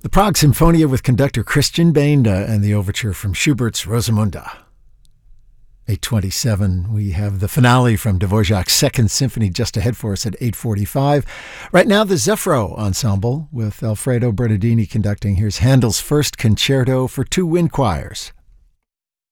The Prague Symphonia with conductor Christian Benda and the overture from Schubert's Rosamunde. 8:27, we have the finale from Dvorak's Second Symphony just ahead for us at 8:45. Right now, the Zefro Ensemble with Alfredo Bernardini conducting. Here's Handel's First Concerto for two wind choirs.